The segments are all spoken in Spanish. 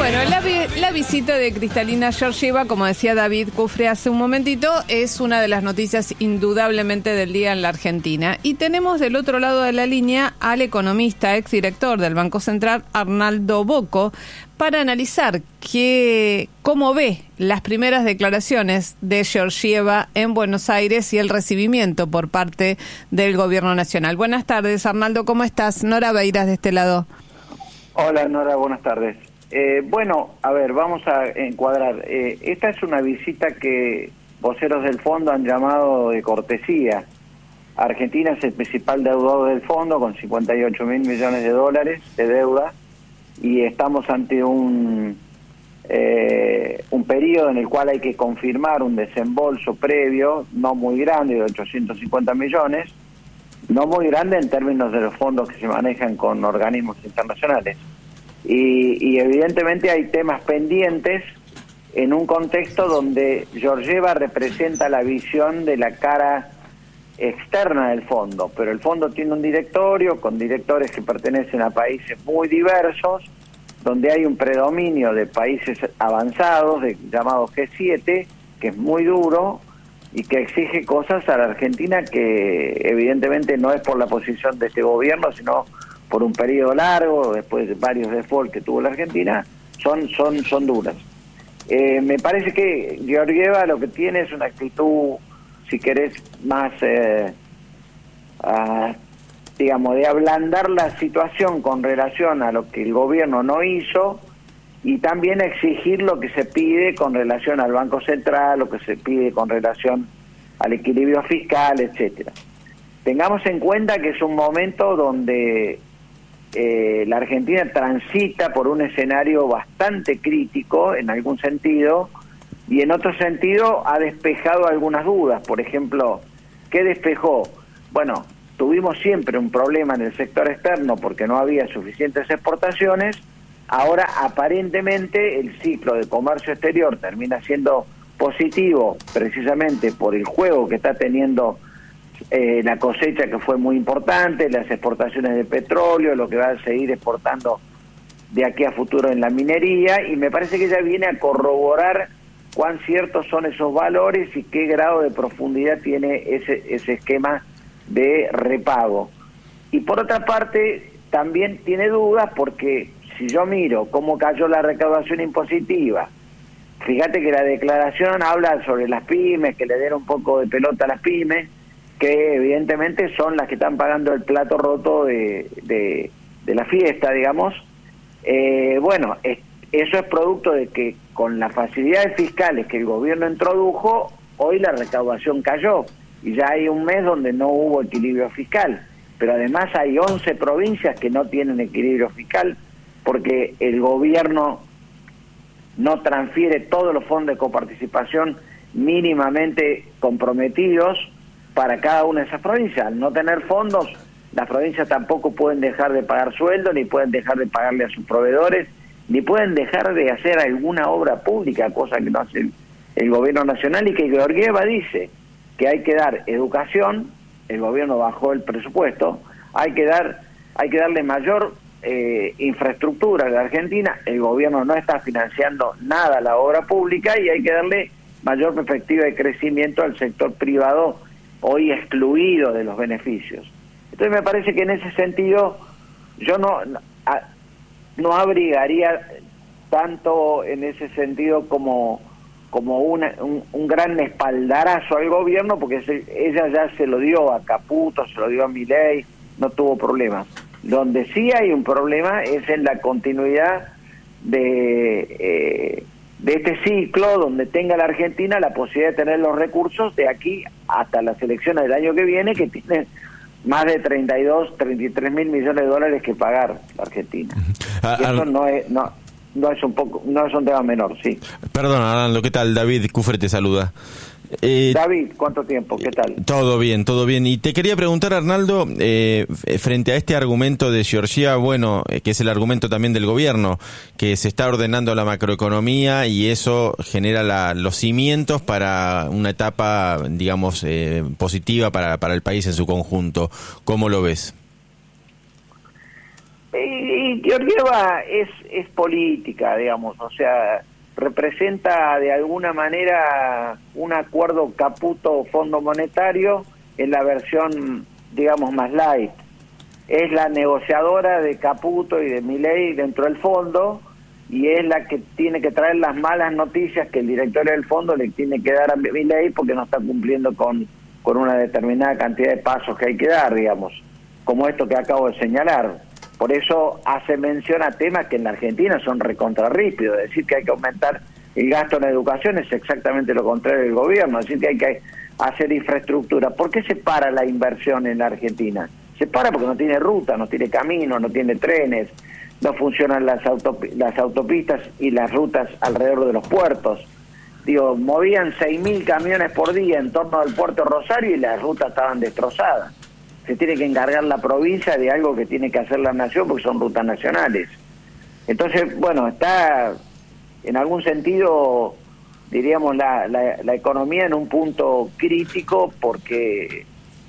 Bueno, la visita de Kristalina Georgieva, como decía David Cufre hace un momentito, es una de las noticias indudablemente del día en la Argentina. Y tenemos del otro lado de la línea al economista, exdirector del Banco Central, Arnaldo Bocco, para analizar cómo ve las primeras declaraciones de Georgieva en Buenos Aires y el recibimiento por parte del Gobierno Nacional. Buenas tardes, Arnaldo, ¿cómo estás? Nora Beiras de este lado. Hola, Nora, buenas tardes. Bueno, a ver, vamos a encuadrar. Esta es una visita que voceros del fondo han llamado de cortesía. Argentina es el principal deudor del fondo con 58.000 millones de dólares de deuda y estamos ante un periodo en el cual hay que confirmar un desembolso previo, no muy grande, de 850 millones, no muy grande en términos de los fondos que se manejan con organismos internacionales. Y evidentemente hay temas pendientes en un contexto donde Georgieva representa la visión de la cara externa del fondo, pero el fondo tiene un directorio con directores que pertenecen a países muy diversos, donde hay un predominio de países avanzados, llamados G7, que es muy duro y que exige cosas a la Argentina que evidentemente no es por la posición de este gobierno, sino por un periodo largo, después de varios defaults que tuvo la Argentina, son duras. Me parece que Georgieva lo que tiene es una actitud, si querés, más, digamos, de ablandar la situación con relación a lo que el gobierno no hizo y también exigir lo que se pide con relación al Banco Central, lo que se pide con relación al equilibrio fiscal, etcétera. Tengamos en cuenta que es un momento donde la Argentina transita por un escenario bastante crítico en algún sentido y en otro sentido ha despejado algunas dudas. Por ejemplo, ¿qué despejó? Bueno, tuvimos siempre un problema en el sector externo porque no había suficientes exportaciones. Ahora aparentemente el ciclo de comercio exterior termina siendo positivo precisamente por el juego que está teniendo la cosecha, que fue muy importante, las exportaciones de petróleo, lo que va a seguir exportando de aquí a futuro en la minería, y me parece que ella viene a corroborar cuán ciertos son esos valores y qué grado de profundidad tiene ese esquema de repago. Y por otra parte, también tiene dudas porque si yo miro cómo cayó la recaudación impositiva, fíjate que la declaración habla sobre las pymes, que le dieron un poco de pelota a las pymes, que evidentemente son las que están pagando el plato roto de la fiesta, digamos. Bueno, eso es producto de que con las facilidades fiscales que el gobierno introdujo, hoy la recaudación cayó y ya hay un mes donde no hubo equilibrio fiscal, pero además hay 11 provincias que no tienen equilibrio fiscal porque el gobierno no transfiere todos los fondos de coparticipación mínimamente comprometidos para cada una de esas provincias. Al no tener fondos, las provincias tampoco pueden dejar de pagar sueldos, ni pueden dejar de pagarle a sus proveedores, ni pueden dejar de hacer alguna obra pública, cosa que no hace el gobierno nacional, y que Georgieva dice que hay que dar educación, el gobierno bajó el presupuesto, hay que darle mayor infraestructura a la Argentina, el gobierno no está financiando nada a la obra pública y hay que darle mayor perspectiva de crecimiento al sector privado, hoy excluido de los beneficios. Entonces me parece que en ese sentido yo no abrigaría tanto en ese sentido como un gran espaldarazo al gobierno, porque ella ya se lo dio a Caputo, se lo dio a Milei, no tuvo problemas. Donde sí hay un problema es en la continuidad de este ciclo, donde tenga la Argentina la posibilidad de tener los recursos de aquí hasta las elecciones del año que viene, que tiene más de 33 mil millones de dólares que pagar la Argentina. Y eso no es un tema menor, sí. Perdón, Arnaldo, ¿qué tal? David Cufre te saluda. David, ¿cuánto tiempo? ¿Qué tal? Todo bien, todo bien. Y te quería preguntar, Arnaldo, frente a este argumento de Georgieva, bueno, que es el argumento también del gobierno, que se está ordenando la macroeconomía y eso genera los cimientos para una etapa, digamos, positiva para el país en su conjunto. ¿Cómo lo ves? Y Georgieva es política, digamos, o sea, representa de alguna manera un acuerdo Caputo-Fondo Monetario en la versión, digamos, más light. Es la negociadora de Caputo y de Milei dentro del fondo, y es la que tiene que traer las malas noticias que el directorio del fondo le tiene que dar a Milei porque no está cumpliendo con una determinada cantidad de pasos que hay que dar, digamos, como esto que acabo de señalar. Por eso hace mención a temas que en la Argentina son recontrarrípidos. Decir que hay que aumentar el gasto en educación es exactamente lo contrario del gobierno. Decir que hay que hacer infraestructura. ¿Por qué se para la inversión en la Argentina? Se para porque no tiene ruta, no tiene camino, no tiene trenes, no funcionan las autopistas y las rutas alrededor de los puertos. Digo, movían 6.000 camiones por día en torno al puerto Rosario y las rutas estaban destrozadas. Se tiene que encargar la provincia de algo que tiene que hacer la nación porque son rutas nacionales. Entonces, bueno, está en algún sentido, diríamos, la economía en un punto crítico porque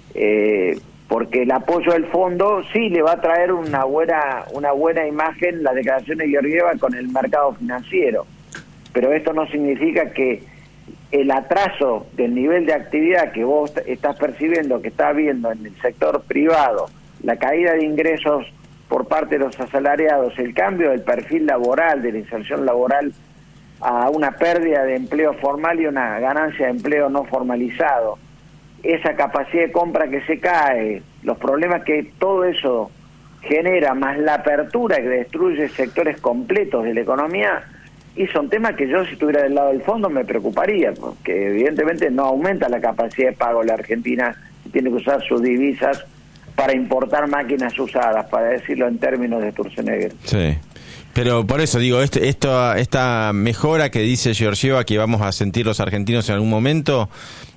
el apoyo del fondo sí le va a traer una buena imagen la declaración de Georgieva con el mercado financiero. Pero esto no significa que el atraso del nivel de actividad que vos estás percibiendo, que estás viendo en el sector privado, la caída de ingresos por parte de los asalariados, el cambio del perfil laboral, de la inserción laboral a una pérdida de empleo formal y una ganancia de empleo no formalizado, esa capacidad de compra que se cae, los problemas que todo eso genera, más la apertura que destruye sectores completos de la economía, y son temas que yo, si estuviera del lado del fondo, me preocuparía, porque evidentemente no aumenta la capacidad de pago la Argentina, tiene que usar sus divisas para importar máquinas usadas, para decirlo en términos de Sturzenegger. Sí, pero por eso digo, esta mejora que dice Georgieva que vamos a sentir los argentinos en algún momento,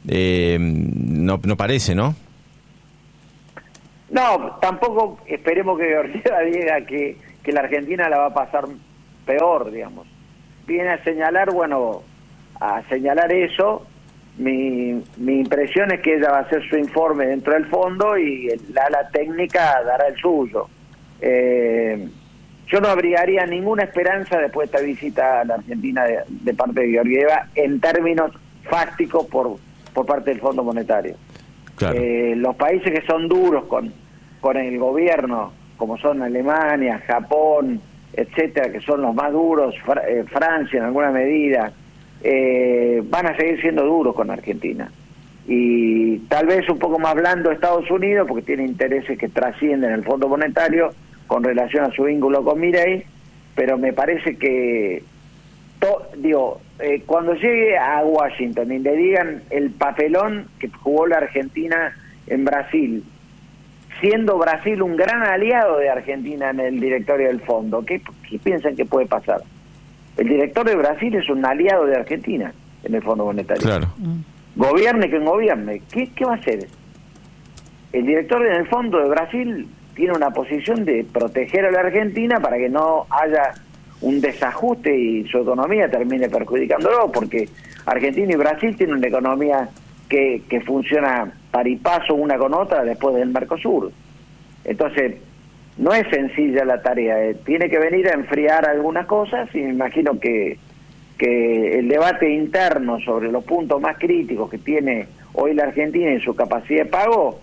no parece, ¿no? No, tampoco esperemos que Georgieva diga que la Argentina la va a pasar peor, digamos. Viene a señalar, eso. Mi impresión es que ella va a hacer su informe dentro del fondo y la ala técnica dará el suyo. Yo no abrigaría ninguna esperanza después de esta visita a la Argentina de parte de Georgieva en términos fácticos por parte del Fondo Monetario. Claro. Los países que son duros con el gobierno, como son Alemania, Japón, etcétera, que son los más duros, Francia en alguna medida, van a seguir siendo duros con Argentina. Y tal vez un poco más blando Estados Unidos, porque tiene intereses que trascienden el Fondo Monetario con relación a su vínculo con Milei, pero me parece que, cuando llegue a Washington y le digan el papelón que jugó la Argentina en Brasil, siendo Brasil un gran aliado de Argentina en el directorio del fondo, ¿qué piensan que puede pasar? El director de Brasil es un aliado de Argentina en el Fondo Monetario. Claro. Gobierne quien gobierne, ¿qué va a hacer? El director del fondo de Brasil tiene una posición de proteger a la Argentina para que no haya un desajuste y su economía termine perjudicándolo, porque Argentina y Brasil tienen una economía que funciona par y paso una con otra después del Mercosur. Entonces, no es sencilla la tarea, tiene que venir a enfriar algunas cosas, y me imagino que el debate interno sobre los puntos más críticos que tiene hoy la Argentina en su capacidad de pago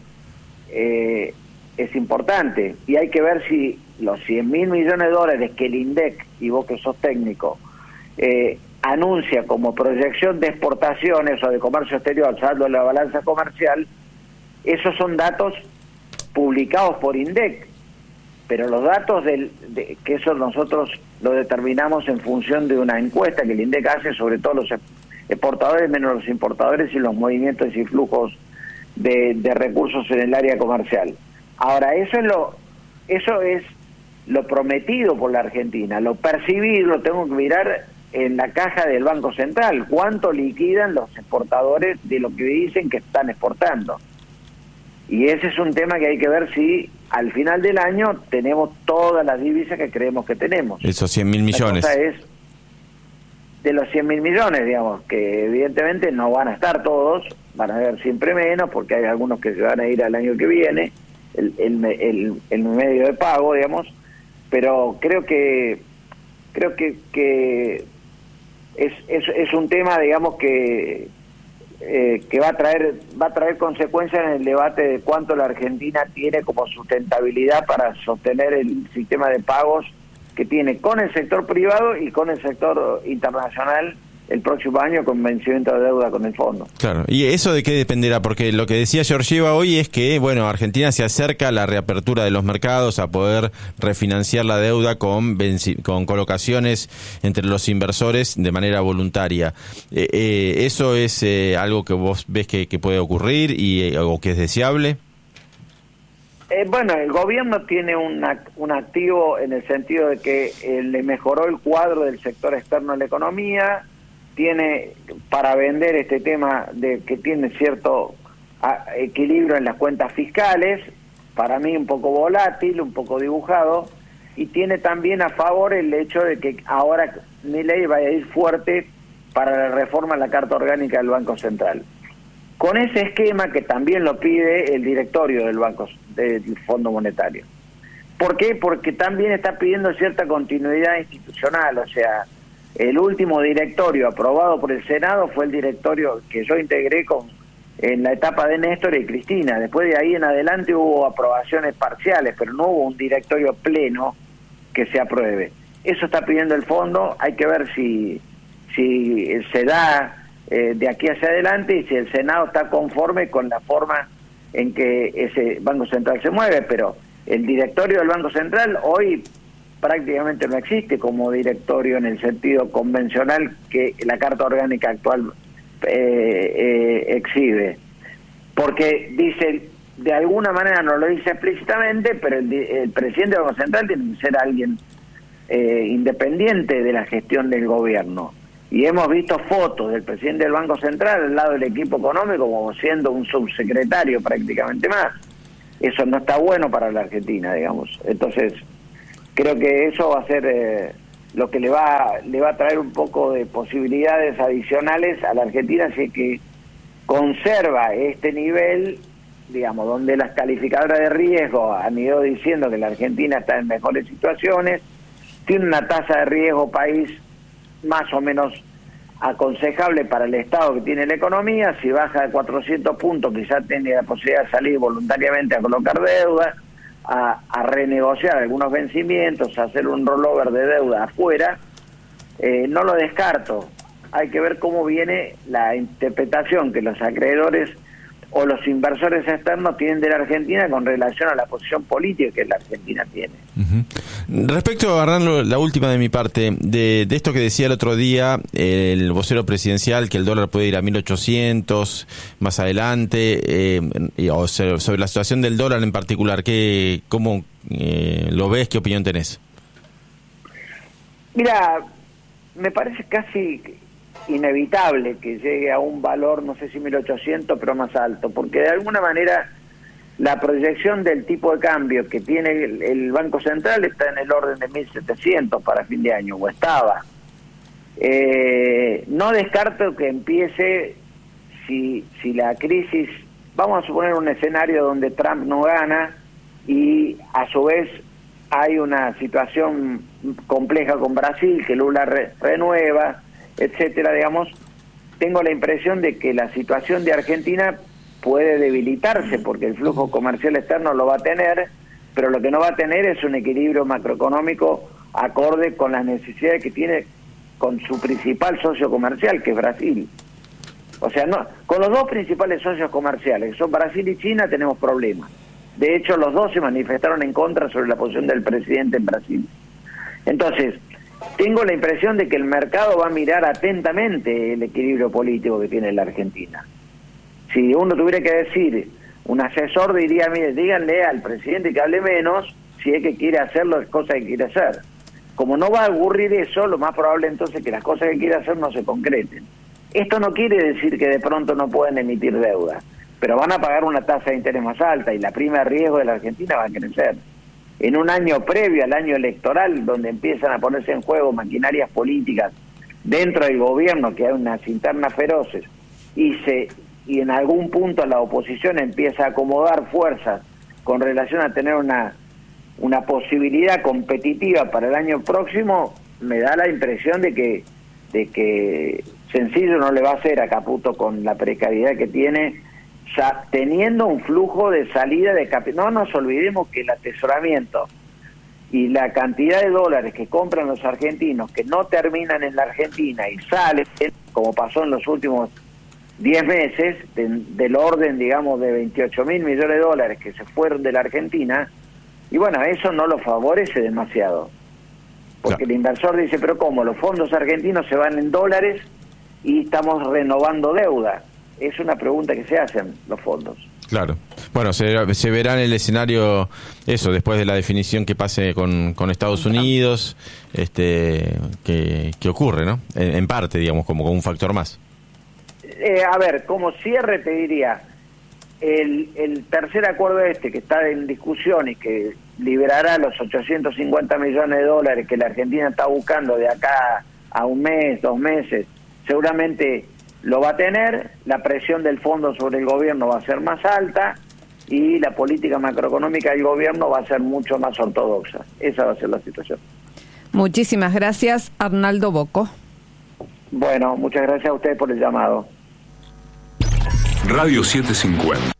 es importante, y hay que ver si los 100.000 millones de dólares que el INDEC, y vos que sos técnico, anuncia como proyección de exportaciones o de comercio exterior, saldo de la balanza comercial, esos son datos publicados por INDEC, pero los datos que eso nosotros lo determinamos en función de una encuesta que el INDEC hace sobre todos los exportadores menos los importadores y los movimientos y flujos de recursos en el área comercial. Ahora, eso es lo prometido por la Argentina, lo percibido, lo tengo que mirar en la caja del Banco Central, cuánto liquidan los exportadores de lo que dicen que están exportando. Y ese es un tema que hay que ver si al final del año tenemos todas las divisas que creemos que tenemos. Esos 100.000 millones. La cosa es de los 100.000 millones, digamos, que evidentemente no van a estar todos, van a haber siempre menos, porque hay algunos que se van a ir al año que viene, el medio de pago, digamos, pero creo que es un tema, digamos, que va a traer consecuencias en el debate de cuánto la Argentina tiene como sustentabilidad para sostener el sistema de pagos que tiene con el sector privado y con el sector internacional el próximo año con vencimiento de deuda con el fondo. Claro, ¿y eso de qué dependerá? Porque lo que decía Georgieva hoy es que, bueno, Argentina se acerca a la reapertura de los mercados, a poder refinanciar la deuda con colocaciones entre los inversores de manera voluntaria. ¿Eso es algo que vos ves que puede ocurrir o que es deseable? Bueno, el gobierno tiene un activo en el sentido de que le mejoró el cuadro del sector externo de la economía, tiene para vender este tema de que tiene cierto equilibrio en las cuentas fiscales, para mí un poco volátil, un poco dibujado, y tiene también a favor el hecho de que ahora Milei va a ir fuerte para la reforma de la Carta Orgánica del Banco Central. Con ese esquema que también lo pide el directorio del Fondo Monetario. ¿Por qué? Porque también está pidiendo cierta continuidad institucional, o sea, el último directorio aprobado por el Senado fue el directorio que yo integré en la etapa de Néstor y Cristina. Después de ahí en adelante hubo aprobaciones parciales, pero no hubo un directorio pleno que se apruebe. Eso está pidiendo el fondo, hay que ver si se da de aquí hacia adelante y si el Senado está conforme con la forma en que ese Banco Central se mueve, pero el directorio del Banco Central hoy prácticamente no existe como directorio en el sentido convencional que la Carta Orgánica actual exhibe, porque dice, de alguna manera no lo dice explícitamente, pero el presidente del Banco Central tiene que ser alguien independiente de la gestión del gobierno, y hemos visto fotos del presidente del Banco Central al lado del equipo económico como siendo un subsecretario prácticamente más. Eso no está bueno para la Argentina, digamos. Entonces creo que eso va a ser lo que le va a traer un poco de posibilidades adicionales a la Argentina, si es que conserva este nivel, digamos, donde las calificadoras de riesgo han ido diciendo que la Argentina está en mejores situaciones, tiene una tasa de riesgo país más o menos aconsejable para el estado que tiene la economía. Si baja de 400 puntos quizás tiene la posibilidad de salir voluntariamente a colocar deuda, a renegociar algunos vencimientos, a hacer un rollover de deuda afuera. No lo descarto. Hay que ver cómo viene la interpretación que los acreedores o los inversores externos tienen de la Argentina con relación a la posición política que la Argentina tiene. Respecto a Hernán, la última de mi parte, de esto que decía el otro día el vocero presidencial, que el dólar puede ir a 1.800 más adelante, o sobre la situación del dólar en particular, ¿cómo lo ves? ¿Qué opinión tenés? Mira, me parece casi inevitable que llegue a un valor, no sé si 1.800, pero más alto, porque de alguna manera la proyección del tipo de cambio que tiene el Banco Central está en el orden de 1.700 para fin de año, o estaba. No descarto que empiece, si la crisis, vamos a suponer un escenario donde Trump no gana y a su vez hay una situación compleja con Brasil, que Lula renueva, etcétera, digamos, tengo la impresión de que la situación de Argentina puede debilitarse porque el flujo comercial externo lo va a tener, pero lo que no va a tener es un equilibrio macroeconómico acorde con las necesidades que tiene con su principal socio comercial, que es Brasil. O sea, no, con los dos principales socios comerciales, que son Brasil y China, tenemos problemas. De hecho, los dos se manifestaron en contra sobre la posición del presidente en Brasil. Entonces, tengo la impresión de que el mercado va a mirar atentamente el equilibrio político que tiene la Argentina. Si uno tuviera que decir, un asesor diría, mire, díganle al presidente que hable menos si es que quiere hacer las cosas que quiere hacer. Como no va a ocurrir eso, lo más probable entonces es que las cosas que quiere hacer no se concreten. Esto no quiere decir que de pronto no pueden emitir deuda, pero van a pagar una tasa de interés más alta y la prima de riesgo de la Argentina va a crecer. En un año previo al año electoral, donde empiezan a ponerse en juego maquinarias políticas dentro del gobierno, que hay unas internas feroces, y en algún punto la oposición empieza a acomodar fuerzas con relación a tener una una posibilidad competitiva para el año próximo, me da la impresión de que sencillo no le va a hacer a Caputo con la precariedad que tiene, teniendo un flujo de salida de capital. No nos olvidemos que el atesoramiento y la cantidad de dólares que compran los argentinos que no terminan en la Argentina y salen, como pasó en los últimos 10 meses, del orden, digamos, de 28.000 millones de dólares que se fueron de la Argentina, y bueno, eso no lo favorece demasiado. Porque el inversor dice, pero ¿cómo? Los fondos argentinos se van en dólares y estamos renovando deuda. Es una pregunta que se hacen los fondos. Claro. Bueno, se verá en el escenario eso, después de la definición que pase con Estados Unidos, que ocurre, ¿no? En parte, digamos, como un factor más. A ver, como cierre te diría, el tercer acuerdo que está en discusión y que liberará los 850 millones de dólares que la Argentina está buscando de acá a un mes, 2 meses, seguramente lo va a tener. La presión del fondo sobre el gobierno va a ser más alta y la política macroeconómica del gobierno va a ser mucho más ortodoxa. Esa va a ser la situación. Muchísimas gracias, Arnaldo Bocco. Bueno, muchas gracias a ustedes por el llamado. Radio 750.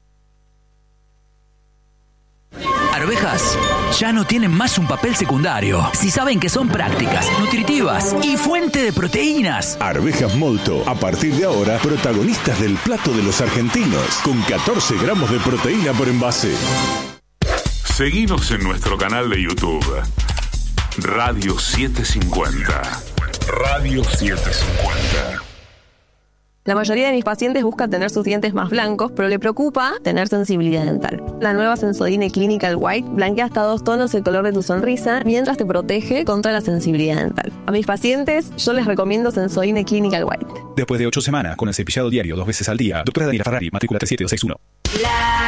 Arvejas ya no tienen más un papel secundario si saben que son prácticas, nutritivas y fuente de proteínas. Arvejas Molto, a partir de ahora, protagonistas del plato de los argentinos, con 14 gramos de proteína por envase. Seguinos en nuestro canal de YouTube, Radio 750. Radio 750. La mayoría de mis pacientes busca tener sus dientes más blancos, pero le preocupa tener sensibilidad dental. La nueva Sensodyne Clinical White blanquea hasta 2 tonos el color de tu sonrisa mientras te protege contra la sensibilidad dental. A mis pacientes yo les recomiendo Sensodyne Clinical White. Después de 8 semanas con el cepillado diario 2 veces al día, doctora Daniela Ferrari, matrícula 37261.